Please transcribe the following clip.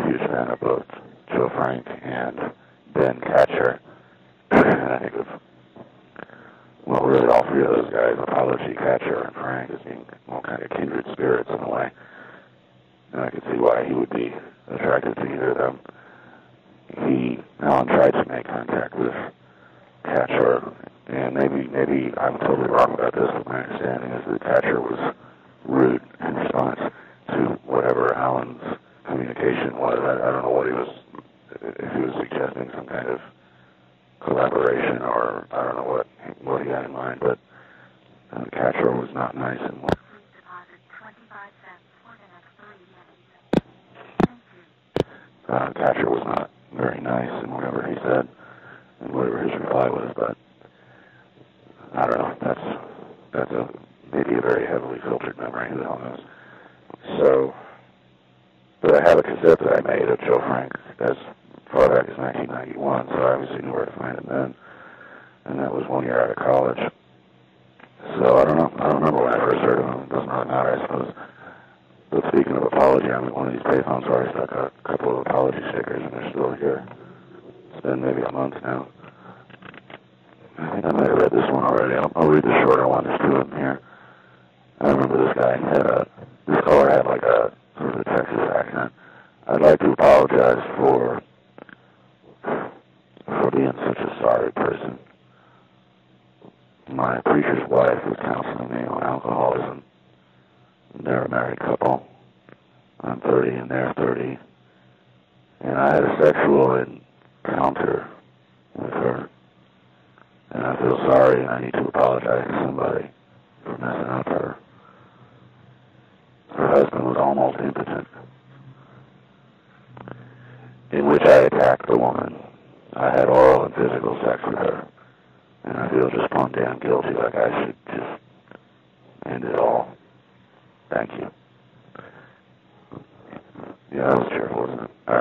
huge fan of both Joe Frank and Ben Catcher. And I think of, well, really all three of those guys, Apology, Catcher, and Frank, as being all kind of kindred spirits in a way. And I could see why he would be attracted to either of them. Alan tried to make contact with Catcher, and maybe I'm totally wrong about this, but my understanding is that Catcher was rude in response to whatever Alan's communication was. I don't know what if he was suggesting some kind of collaboration, or I don't know what he had in mind, but Catcher was not nice and Catcher was not very nice in whatever he said and whatever his reply was, but I don't know. That's maybe a very heavily filtered memory. Who the hell knows? So, but I have a cassette that I made of Joe Frank as far back as 1991, so I obviously knew where to find him then, and that was 1 year out of college. So I don't know. I don't remember when I first heard of him. It doesn't really matter, I suppose. But speaking of Apology, I'm at one of these payphones where I stuck a couple of Apology stickers, and they're still here. It's been maybe a month now. I think I might have read this one already. I'll read the shorter one. There's two of them here. I remember this guy this caller had like a sort of a Texas accent. I'd like to apologize for being such a sorry person. My preacher's wife was counseling me on alcoholism. They're a married couple. I'm 30 and they're 30. And I had a sexual encounter with her. And I feel sorry and I need to apologize to somebody for messing up her. Her husband was almost impotent. In which I attacked the woman. I had oral and physical sex with her. And I feel just plumb damn guilty, like I should just end it all. Thank you. Yeah, that was cheerful, wasn't it?